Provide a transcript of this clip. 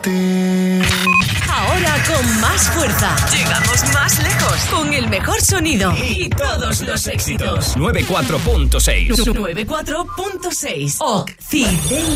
ti. Ahora con más fuerza. Llegamos más lejos. Con el mejor sonido. Y todos los éxitos. 94.6. 94.6. Occidente.